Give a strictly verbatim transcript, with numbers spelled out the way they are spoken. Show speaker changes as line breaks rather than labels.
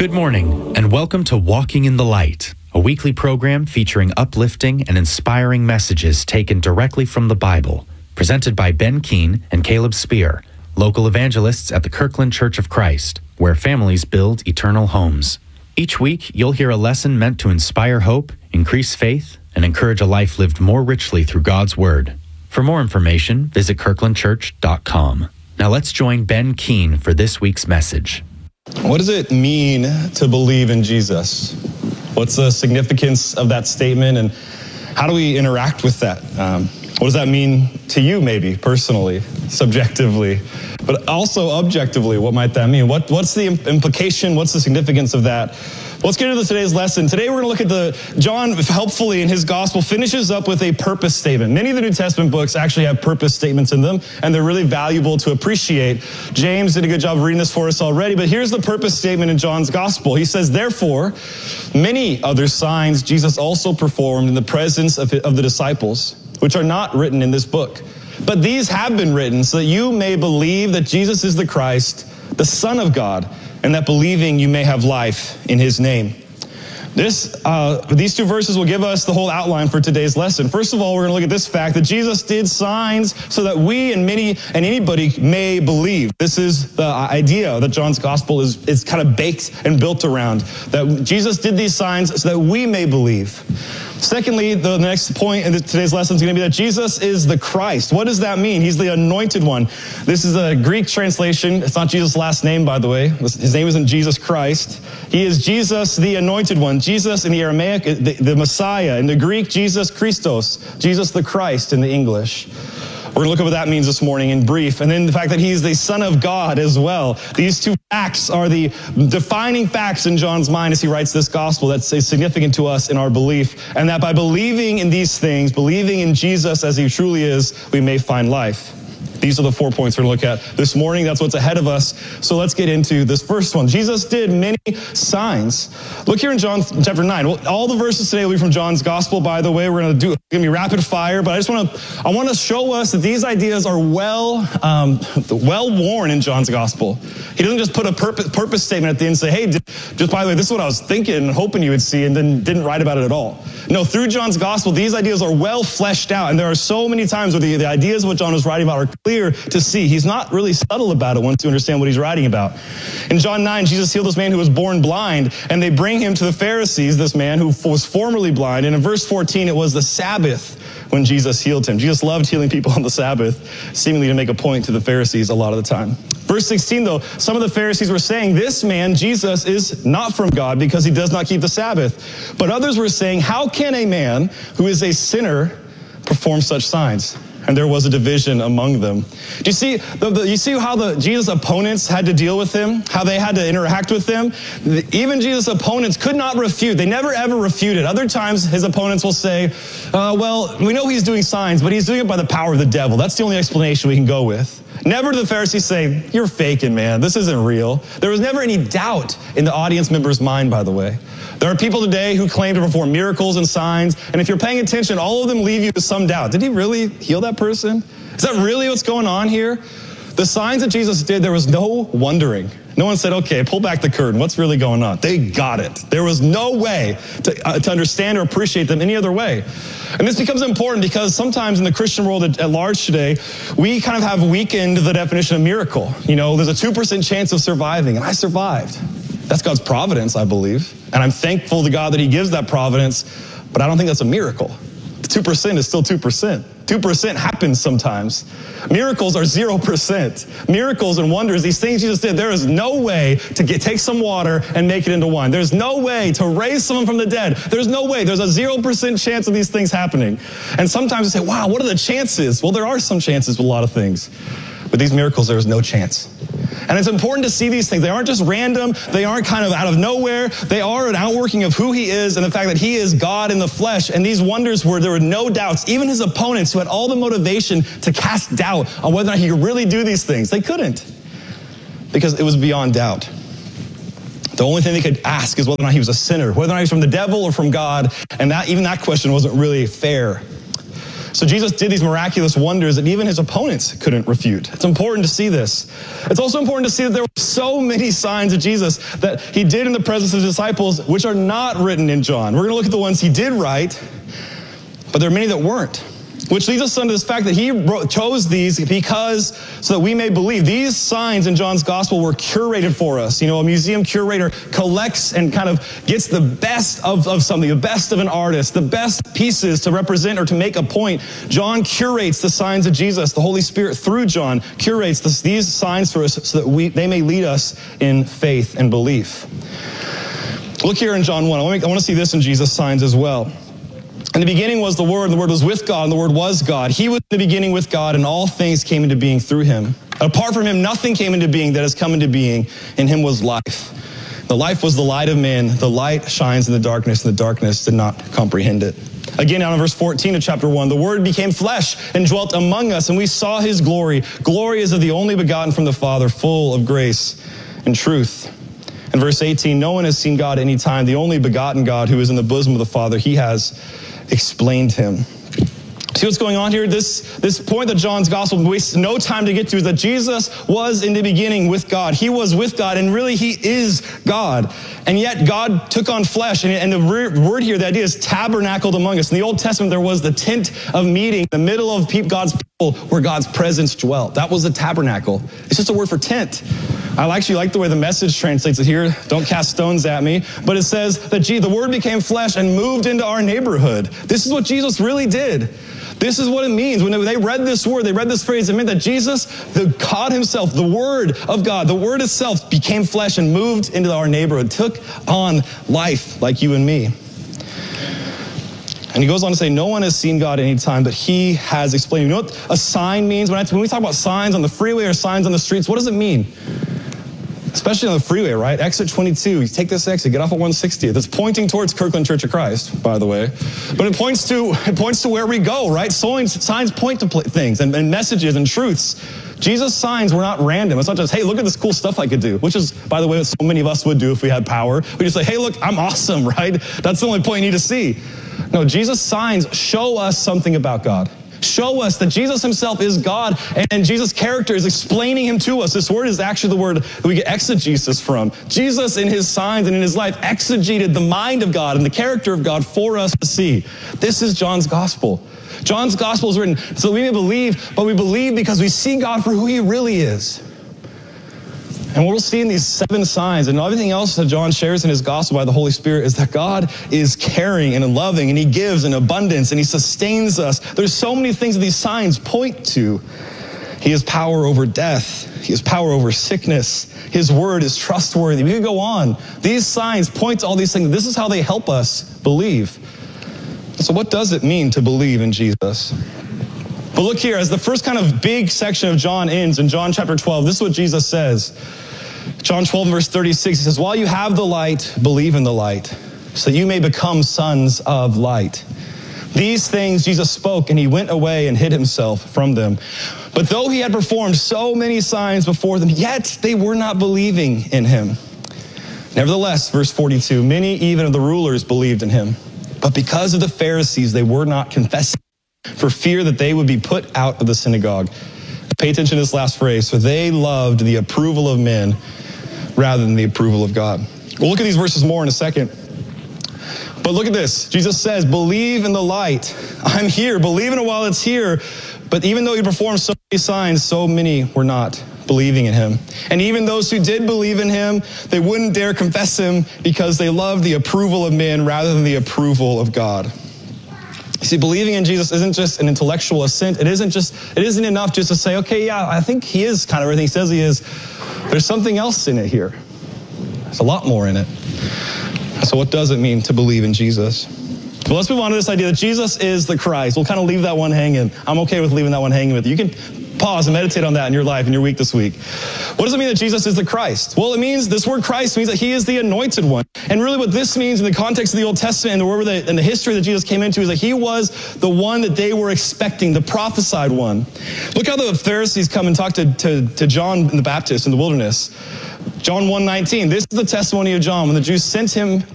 Good morning, and welcome to Walking in the Light, a weekly program featuring uplifting and inspiring messages taken directly from the Bible, presented by Ben Keene and Caleb Spear, local evangelists at the Kirkland Church of Christ, where families build eternal homes. Each week, you'll hear a lesson meant to inspire hope, increase faith, and encourage a life lived more richly through God's Word. For more information, visit kirkland church dot com. Now let's join Ben Keene for this week's message.
What does it mean to believe in Jesus? What's the significance of that statement, and how do we interact with that? Um, what does that mean to you, maybe, personally, subjectively, but also objectively? What might that mean? What, what's the implication? What's the significance of that? Let's get into today's lesson. Today we're going to look at the, John, helpfully in his gospel, finishes up with a purpose statement. Many of the New Testament books actually have purpose statements in them, and they're really valuable to appreciate. James did a good job of reading this for us already, but here's the purpose statement in John's gospel. He says, therefore, many other signs Jesus also performed in the presence of, of the disciples, which are not written in this book. But these have been written so that you may believe that Jesus is the Christ, the Son of God, and that believing you may have life in his name. This, uh, these two verses will give us the whole outline for today's lesson. First of all, we're going to look at this fact that Jesus did signs so that we and many and anybody may believe. This is the idea that John's gospel is, is kind of baked and built around, that Jesus did these signs so that we may believe. Secondly, the next point in today's lesson is going to be that Jesus is the Christ. What does that mean? He's the anointed one. This is a Greek translation. It's not Jesus' last name, by the way. His name isn't Jesus Christ. He is Jesus, the anointed one. Jesus in the Aramaic, the, the Messiah. In the Greek, Jesus Christos. Jesus the Christ in the English. We're going to look at what that means this morning in brief. And then the fact that he's the Son of God as well. These two facts are the defining facts in John's mind as he writes this gospel that's significant to us in our belief. And that by believing in these things, believing in Jesus as he truly is, we may find life. These are the four points we're going to look at this morning. That's what's ahead of us. So let's get into this first one. Jesus did many signs. Look here in John chapter nine. All the verses today will be from John's gospel, by the way. We're going to do, it's going to be rapid fire, but I just want to, I want to show us that these ideas are well, um, well worn in John's gospel. He doesn't just put a purpose, purpose statement at the end and say, hey, just by the way, this is what I was thinking and hoping you would see, and then didn't write about it at all. No, through John's gospel, these ideas are well fleshed out, and there are so many times where the, the ideas of what John is writing about are clear to see. He's not really subtle about it once you understand what he's writing about. In John nine, Jesus healed this man who was born blind, and they bring him to the Pharisees, this man who was formerly blind. And in verse fourteen, it was the Sabbath when Jesus healed him. Jesus loved healing people on the Sabbath, seemingly to make a point to the Pharisees a lot of the time. Verse sixteen, though, some of the Pharisees were saying, this man, Jesus, is not from God because he does not keep the Sabbath. But others were saying, how can a man who is a sinner perform such signs? And there was a division among them. Do you see, the, the, you see how the Jesus' opponents had to deal with him? How they had to interact with them? Even Jesus' opponents could not refute. They never ever refuted. Other times his opponents will say, uh, well, we know he's doing signs, but he's doing it by the power of the devil. That's the only explanation we can go with. Never did the Pharisees say, you're faking, man. This isn't real. There was never any doubt in the audience member's mind, by the way. There are people today who claim to perform miracles and signs, and if you're paying attention, all of them leave you with some doubt. Did he really heal that person? Is that really what's going on here? The signs that Jesus did, there was no wondering. No one said, okay, pull back the curtain. What's really going on? They got it. There was no way to, uh, to understand or appreciate them any other way. And this becomes important because sometimes in the Christian world at, at large today, we kind of have weakened the definition of miracle. You know, there's a two percent chance of surviving, and I survived. That's God's providence, I believe. And I'm thankful to God that he gives that providence, but I don't think that's a miracle. two percent is still two percent. two percent happens sometimes. Miracles are zero percent. Miracles and wonders, these things Jesus did, there is no way to get take some water and make it into wine. There's no way to raise someone from the dead. There's no way. There's a zero percent chance of these things happening. And sometimes we say, wow, what are the chances? Well, there are some chances with a lot of things. But these miracles, there is no chance. And it's important to see these things. They aren't just random. They aren't kind of out of nowhere. They are an outworking of who he is and the fact that he is God in the flesh. And these wonders were, there were no doubts. Even his opponents who had all the motivation to cast doubt on whether or not he could really do these things, they couldn't. Because it was beyond doubt. The only thing they could ask is whether or not he was a sinner, whether or not he was from the devil or from God. And that even that question wasn't really fair. So Jesus did these miraculous wonders that even his opponents couldn't refute. It's important to see this. It's also important to see that there were so many signs of Jesus that he did in the presence of his disciples, which are not written in John. We're going to look at the ones he did write, but there are many that weren't. Which leads us into this fact that he wrote, chose these because, so that we may believe. These signs in John's gospel were curated for us. You know, a museum curator collects and kind of gets the best of, of something, the best of an artist, the best pieces to represent or to make a point. John curates the signs of Jesus. The Holy Spirit, through John, curates this, these signs for us so that we they may lead us in faith and belief. Look here in John one. I want to, I want to see this in Jesus' signs as well. In the beginning was the Word, and the Word was with God, and the Word was God. He was in the beginning with God, and all things came into being through him. Apart from him, nothing came into being that has come into being. In him was life. The life was the light of men. The light shines in the darkness, and the darkness did not comprehend it. Again, down in verse fourteen of chapter one, the Word became flesh and dwelt among us, and we saw his glory. Glory is of the only begotten from the Father, full of grace and truth. In verse eighteen, no one has seen God at any time. The only begotten God who is in the bosom of the Father, he has explained him. See what's going on here? This, this point that John's gospel wastes no time to get to is that Jesus was in the beginning with God. He was with God, and really he is God. And yet God took on flesh, and, and the word here, the idea is tabernacled among us. In the Old Testament, there was the tent of meeting, in the middle of God's people where God's presence dwelt. That was the tabernacle. It's just a word for tent. I actually like the way the Message translates it here. Don't cast stones at me. But it says that gee, the Word became flesh and moved into our neighborhood. This is what Jesus really did. This is what it means. When they read this word, they read this phrase, it meant that Jesus, the God himself, the Word of God, the Word itself became flesh and moved into our neighborhood, took on life like you and me. And he goes on to say, no one has seen God at any time, but he has explained. You know what a sign means? When, I, when we talk about signs on the freeway or signs on the streets, what does it mean? Especially on the freeway, right? Exit twenty-two, you take this exit, get off at one sixtieth. It's pointing towards Kirkland Church of Christ, by the way. But it points to it points to where we go, right? Signs, signs point to things and, and messages and truths. Jesus' signs were not random. It's not just, hey, look at this cool stuff I could do, which is, by the way, what so many of us would do if we had power. We just say, hey, look, I'm awesome, right? That's the only point you need to see. No, Jesus' signs show us something about God. Show us that Jesus himself is God, and Jesus' character is explaining him to us. This word is actually the word that we get exegesis from. Jesus, in his signs and in his life, exegeted the mind of God and the character of God for us to see. This is John's gospel. John's gospel is written so we may believe, but we believe because we see God for who he really is. And what we'll see in these seven signs and everything else that John shares in his gospel by the Holy Spirit is that God is caring and loving, and he gives in abundance, and he sustains us. There's so many things that these signs point to. He has power over death. He has power over sickness. His word is trustworthy. We could go on. These signs point to all these things. This is how they help us believe. So what does it mean to believe in Jesus? But look here, as the first kind of big section of John ends in John chapter twelve, this is what Jesus says. John twelve, verse thirty-six, he says, while you have the light, believe in the light, so that you may become sons of light. These things Jesus spoke, and he went away and hid himself from them. But though he had performed so many signs before them, yet they were not believing in him. Nevertheless, verse forty-two, many even of the rulers believed in him. But because of the Pharisees, they were not confessing, for fear that they would be put out of the synagogue. Pay attention to this last phrase. For they loved the approval of men rather than the approval of God. We'll look at these verses more in a second. But look at this. Jesus says, believe in the light. I'm here. Believe in it while it's here. But even though he performed so many signs, so many were not believing in him. And even those who did believe in him, they wouldn't dare confess him because they loved the approval of men rather than the approval of God. You see, believing in Jesus isn't just an intellectual assent. It isn't just, it isn't enough just to say, okay, yeah, I think he is kind of everything he says he is. There's something else in it here. There's a lot more in it. So what does it mean to believe in Jesus? Well, let's move on to this idea that Jesus is the Christ. We'll kind of leave that one hanging. I'm okay with leaving that one hanging with you. You can pause and meditate on that in your life, in your week this week. What does it mean that Jesus is the Christ? Well, it means, this word Christ means that he is the anointed one. And really what this means in the context of the Old Testament and the, where the, and the history that Jesus came into is that he was the one that they were expecting, the prophesied one. Look how the Pharisees come and talk to, to, to John the Baptist in the wilderness. John one nineteen, this is the testimony of John when the Jews sent him